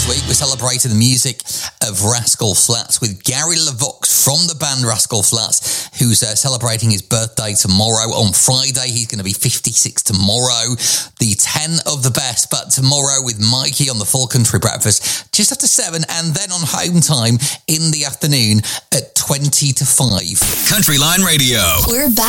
week, we're celebrating the music of Rascal Flatts with Gary LeVox from the band Rascal Flatts, who's celebrating his birthday tomorrow. On Friday, he's going to be 56 tomorrow. The 10 of the best, but tomorrow with Mikey on the Full Country Breakfast, just after 7, and then on home time in the afternoon at 20 to 5. Country Line Radio. We're back.